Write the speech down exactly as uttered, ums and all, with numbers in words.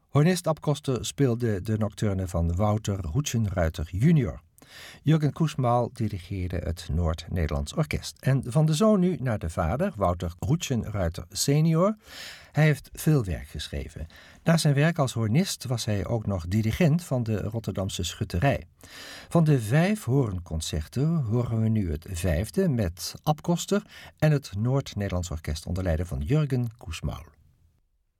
Hornist Ab Koster speelde de nocturne van Wouter Hoetschenruiter junior. Jurgen Kussmaul dirigeerde het Noord-Nederlands Orkest. En van de zoon nu naar de vader, Wouter Hoetschenruiter senior. Hij heeft veel werk geschreven. Na zijn werk als hornist was hij ook nog dirigent van de Rotterdamse Schutterij. Van de vijf hoornconcerten horen we nu het vijfde met Ab Koster en het Noord-Nederlands Orkest onder leiding van Jurgen Kussmaul.